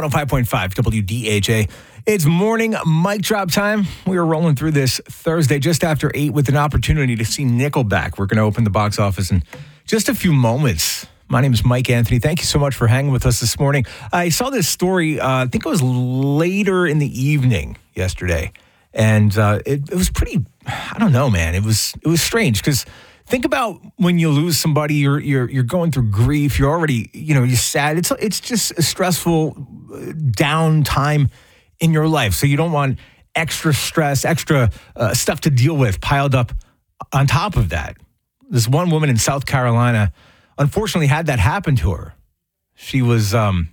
105.5 WDHA. It's morning mic drop time. We are rolling through this Thursday just after 8 with an opportunity to see Nickelback. We're going to open the box office in just a few moments. My name is Mike Anthony. Thank you so much for hanging with us this morning. I saw this story, I think it was later in the evening yesterday. And it was pretty, I don't know, man. It was strange because think about when you lose somebody, you're going through grief. You're already, you're sad. It's just a stressful down time in your life. So you don't want extra stress, extra stuff to deal with piled up on top of that. This one woman in South Carolina, unfortunately, had that happen to her. She had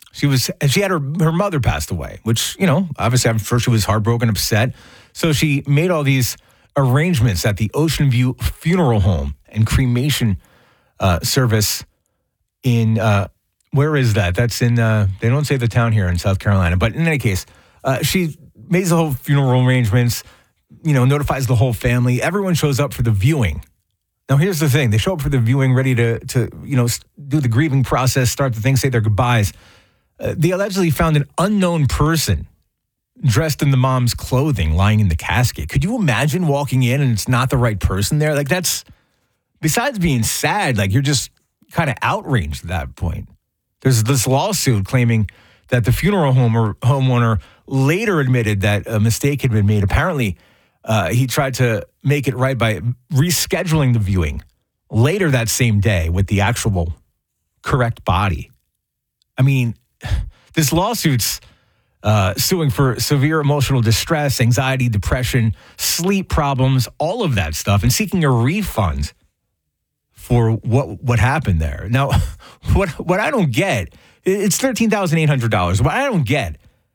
her mother passed away, which, obviously I'm sure she was heartbroken, upset. So she made all these arrangements at the Ocean View Funeral Home and cremation service in, where is that? That's in, they don't say the town here in South Carolina, but in any case, she makes the whole funeral arrangements, notifies the whole family. Everyone shows up for the viewing. Now, here's the thing. They show up for the viewing, ready to do the grieving process, start the thing, say their goodbyes. They allegedly found an unknown person dressed in the mom's clothing lying in the casket. Could you imagine walking in and it's not the right person there? Like, that's, besides being sad, like, you're just kind of outraged at that point. There's this lawsuit claiming that the funeral home or homeowner later admitted that a mistake had been made. Apparently, he tried to make it right by rescheduling the viewing later that same day with the actual correct body. I mean, this lawsuit's suing for severe emotional distress, anxiety, depression, sleep problems, all of that stuff, and seeking a refund for what happened there. Now, what I don't get, it's $13,800. What I don't get,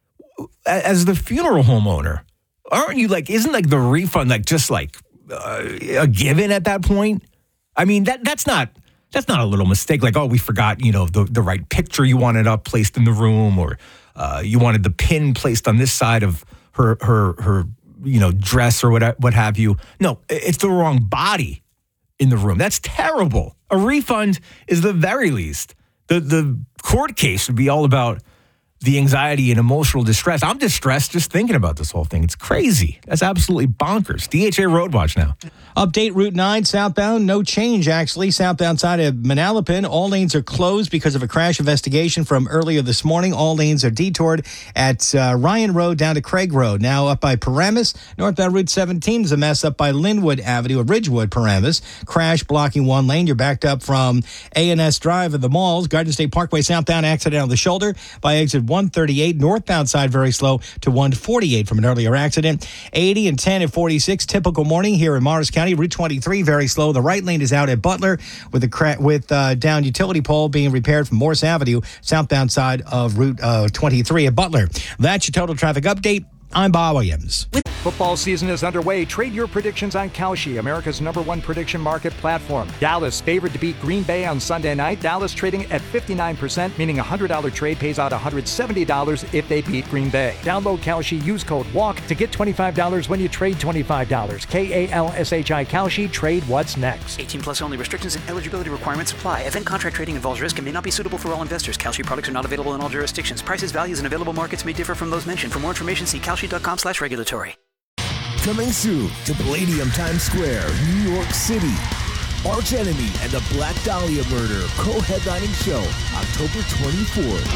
as the funeral home owner, aren't you isn't the refund a given at that point? I mean, that's not a little mistake. We forgot, the right picture you wanted up placed in the room, or you wanted the pin placed on this side of her dress or what have you. No, it's the wrong body in the room. That's terrible. A refund is the very least. The court case would be all about the anxiety and emotional distress. I'm distressed just thinking about this whole thing. It's crazy. That's absolutely bonkers. DHA Road Watch now. Update Route 9 southbound. No change, actually. Southbound side of Manalapan. All lanes are closed because of a crash investigation from earlier this morning. All lanes are detoured at Ryan Road down to Craig Road. Now up by Paramus. Northbound Route 17 is a mess up by Linwood Avenue at Ridgewood, Paramus. Crash blocking one lane. You're backed up from A&S Drive at the malls. Garden State Parkway southbound accident on the shoulder by exit 138. Northbound side very slow to 148 from an earlier accident. 80 and 10 at 46. Typical morning here in Morris County. Route 23 very slow. The right lane is out at Butler with down utility pole being repaired from Morse Avenue, southbound side of Route 23 at Butler. That's your total traffic update. I'm Bob Williams. Football season is underway. Trade your predictions on Kalshi, America's #1 prediction market platform. Dallas favored to beat Green Bay on Sunday night. Dallas trading at 59%, meaning a $100 trade pays out $170 if they beat Green Bay. Download Kalshi, use code WALK to get $25 when you trade $25. KALSHI Kalshi, trade what's next. 18 plus only. Restrictions and eligibility requirements apply. Event contract trading involves risk and may not be suitable for all investors. Kalshi products are not available in all jurisdictions. Prices, values, and available markets may differ from those mentioned. For more information, see kalshi.com/regulatory. Coming soon to Palladium Times Square, New York City. Arch Enemy and the Black Dahlia Murder co-headlining show, October 24th.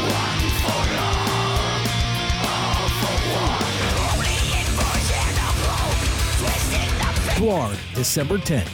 Blard, December 10th.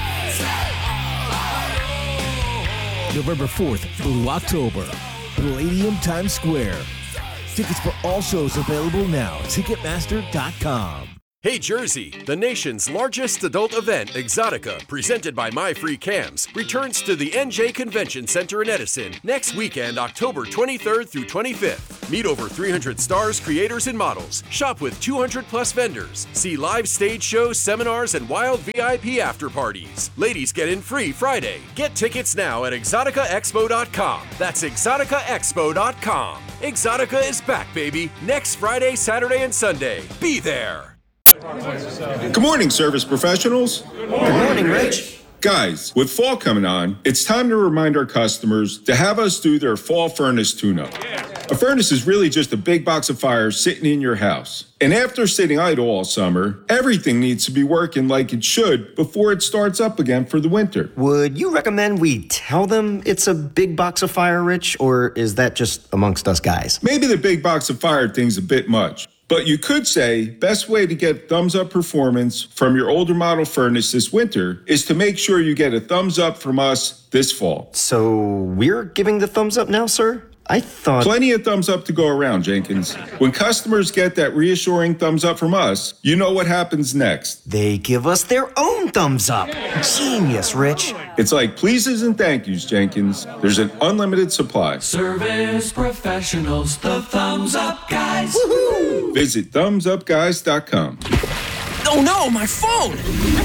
November 4th, Blue October. Palladium Times Square. Tickets for all shows available now. Ticketmaster.com. Hey Jersey, the nation's largest adult event, Exotica, presented by My Free Cams, returns to the NJ Convention Center in Edison next weekend, October 23rd through 25th. Meet over 300 stars, creators, and models. Shop with 200 plus vendors. See live stage shows, seminars, and wild VIP after parties. Ladies get in free Friday. Get tickets now at exoticaexpo.com. That's exoticaexpo.com. Exotica is back, baby. Next Friday, Saturday, and Sunday. Be there. Good morning, service professionals. Good morning, Rich. Guys, with fall coming on, it's time to remind our customers to have us do their fall furnace tune-up. A furnace is really just a big box of fire sitting in your house. And after sitting idle all summer, everything needs to be working like it should before it starts up again for the winter. Would you recommend we tell them it's a big box of fire, Rich, or is that just amongst us guys? Maybe the big box of fire thing's a bit much. But you could say, best way to get thumbs up performance from your older model furnace this winter is to make sure you get a thumbs up from us this fall. So we're giving the thumbs up now, sir? I thought... Plenty of thumbs up to go around, Jenkins. When customers get that reassuring thumbs up from us, you know what happens next. They give us their own thumbs up. Genius, Rich. It's like pleases and thank yous, Jenkins. There's an unlimited supply. Service professionals, the thumbs up guys. Woohoo! Visit thumbsupguys.com. Oh no, my phone!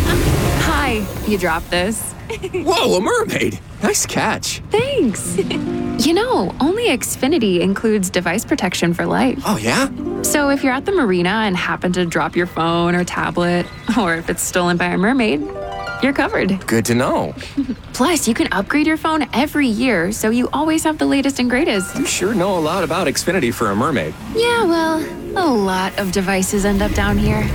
Hi, you dropped this. Whoa, a mermaid! Nice catch. Thanks. You know, only Xfinity includes device protection for life. Oh, yeah? So if you're at the marina and happen to drop your phone or tablet, or if it's stolen by a mermaid, you're covered. Good to know. Plus, you can upgrade your phone every year, so you always have the latest and greatest. You sure know a lot about Xfinity for a mermaid. Yeah, well, a lot of devices end up down here.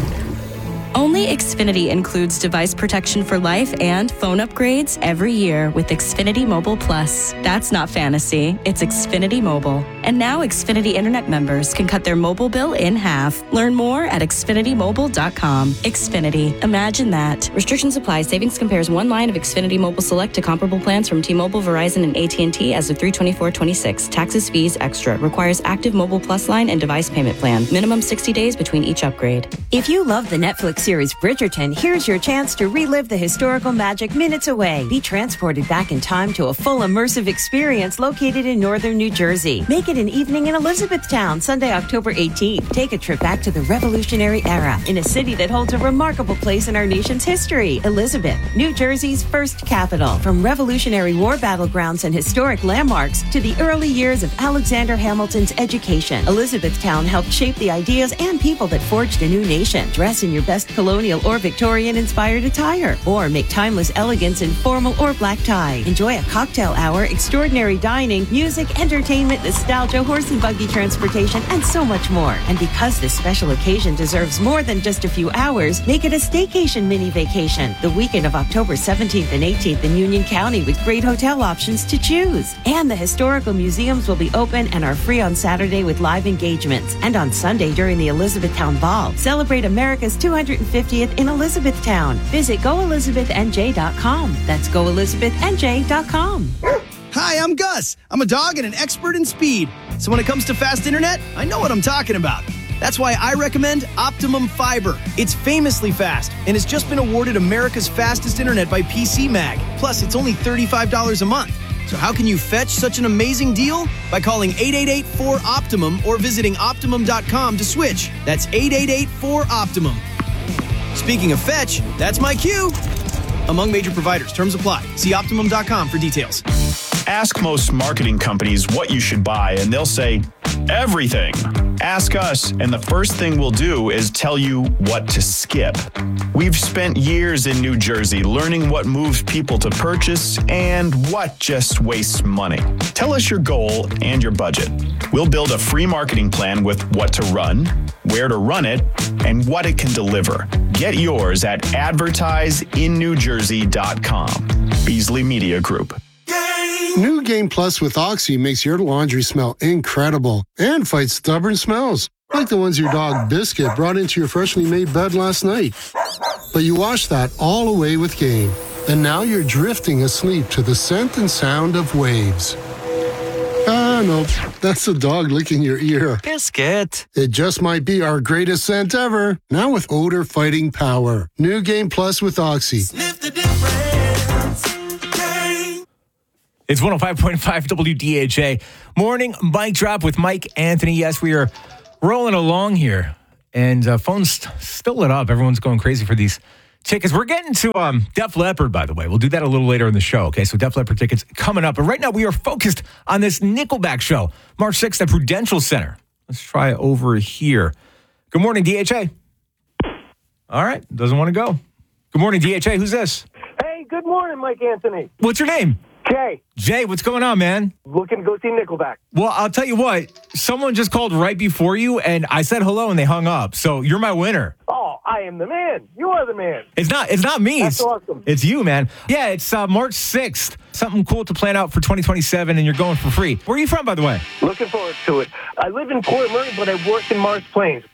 Only Xfinity includes device protection for life and phone upgrades every year with Xfinity Mobile Plus. That's not fantasy, it's Xfinity Mobile. And now Xfinity Internet members can cut their mobile bill in half. Learn more at xfinitymobile.com. Xfinity, imagine that. Restrictions apply. Savings compares one line of Xfinity Mobile Select to comparable plans from T-Mobile, Verizon, and AT&T as of 3/24/26. Taxes, fees, extra. Requires active Mobile Plus line and device payment plan. Minimum 60 days between each upgrade. If you love the Netflix series Bridgerton, here's your chance to relive the historical magic minutes away. Be transported back in time to a full immersive experience located in northern New Jersey. Make it an evening in Elizabethtown, Sunday, October 18th. Take a trip back to the Revolutionary era in a city that holds a remarkable place in our nation's history. Elizabeth, New Jersey's first capital. From Revolutionary War battlegrounds and historic landmarks to the early years of Alexander Hamilton's education, Elizabethtown helped shape the ideas and people that forged a new nation. Dress in your best colonial or Victorian-inspired attire, or make timeless elegance in formal or black tie. Enjoy a cocktail hour, extraordinary dining, music, entertainment, nostalgia, horse and buggy transportation, and so much more. And because this special occasion deserves more than just a few hours, make it a staycation mini vacation. The weekend of October 17th and 18th in Union County with great hotel options to choose. And the historical museums will be open and are free on Saturday with live engagements. And on Sunday during the Elizabethtown Ball, celebrate America's 250th in Elizabethtown. Visit goelizabethnj.com. That's goelizabethnj.com. Hi, I'm Gus. I'm a dog and an expert in speed. So when it comes to fast internet, I know what I'm talking about. That's why I recommend Optimum Fiber. It's famously fast and has just been awarded America's fastest internet by PC Mag. Plus, it's only $35 a month. So how can you fetch such an amazing deal? By calling 888-4-OPTIMUM or visiting Optimum.com to switch. That's 888-4-OPTIMUM. Speaking of fetch, that's my cue. Among major providers, terms apply. See Optimum.com for details. Ask most marketing companies what you should buy, and they'll say, everything. Ask us, and the first thing we'll do is tell you what to skip. We've spent years in New Jersey learning what moves people to purchase and what just wastes money. Tell us your goal and your budget. We'll build a free marketing plan with what to run, where to run it, and what it can deliver. Get yours at advertiseinnewjersey.com. Beasley Media Group. New Game Plus with Oxy makes your laundry smell incredible and fights stubborn smells, like the ones your dog Biscuit brought into your freshly made bed last night. But you wash that all away with Game, and now you're drifting asleep to the scent and sound of waves. Ah, no, that's the dog licking your ear. Biscuit. It just might be our greatest scent ever, now with odor-fighting power. New Game Plus with Oxy. Sniff the difference. It's 105.5 WDHA. Morning mic drop with Mike Anthony. Yes, we are rolling along here. And phones still lit up. Everyone's going crazy for these tickets. We're getting to Def Leppard, by the way. We'll do that a little later in the show. Okay, so Def Leppard tickets coming up. But right now we are focused on this Nickelback show. March 6th at Prudential Center. Let's try over here. Good morning, DHA. All right, doesn't want to go. Good morning, DHA. Who's this? Hey, good morning, Mike Anthony. What's your name? Jay, what's going on, man? Looking to go see Nickelback. Well, I'll tell you what. Someone just called right before you, and I said hello, and they hung up. So you're my winner. Oh, I am the man. You are the man. It's not me. That's awesome. It's you, man. Yeah, it's March 6th. Something cool to plan out for 2027, and you're going for free. Where are you from, by the way? Looking forward to it. I live in Port Murray, but I work in Morris Plains.